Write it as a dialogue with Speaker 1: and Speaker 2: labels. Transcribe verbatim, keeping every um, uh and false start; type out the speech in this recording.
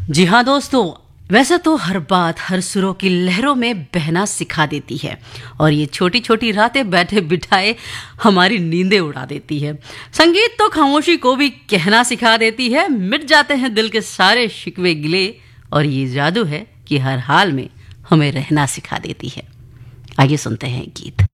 Speaker 1: जी हाँ दोस्तों, वैसे तो हर बात हर सुरों की लहरों में बहना सिखा देती है और ये छोटी छोटी रातें बैठे बिठाए हमारी नींदें उड़ा देती है। संगीत तो खामोशी को भी कहना सिखा देती है, मिट जाते हैं दिल के सारे शिकवे गिले और ये जादू है कि हर हाल में हमें रहना सिखा देती है। आइए सुनते हैं गीत।